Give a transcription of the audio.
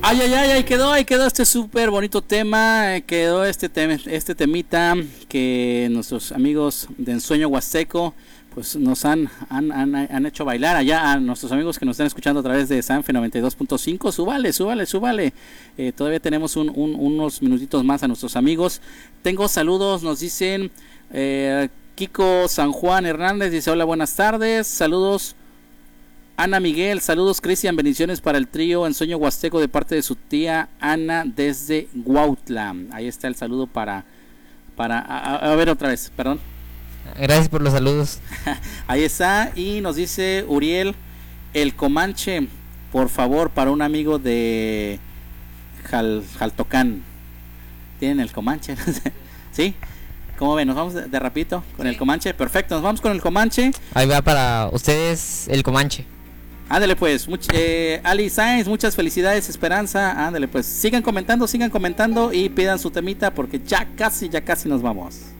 Ay, ay, ay, ahí quedó este súper bonito tema, quedó este temita que nuestros amigos de Ensueño Huasteco pues nos han hecho bailar allá a nuestros amigos que nos están escuchando a través de Sanfe 92.5. Súbale. Todavía tenemos unos minutitos más a nuestros amigos. Tengo saludos, nos dicen Kiko San Juan Hernández, dice hola, buenas tardes, saludos. Ana Miguel, saludos Cristian, bendiciones para el trío Ensueño Huasteco de parte de su tía Ana desde Huautla. Ahí está el saludo para a ver otra vez, perdón. Gracias por los saludos. Ahí está, y nos dice Uriel, el Comanche, por favor, para un amigo de Jaltocán. ¿Tienen el Comanche? ¿Sí? ¿Cómo ven? ¿Nos vamos de rapidito con el Comanche? Perfecto, nos vamos con el Comanche. Ahí va para ustedes el Comanche. Ándale pues, Ali Sainz, muchas felicidades, Esperanza. Ándale pues, sigan comentando y pidan su temita porque ya casi nos vamos.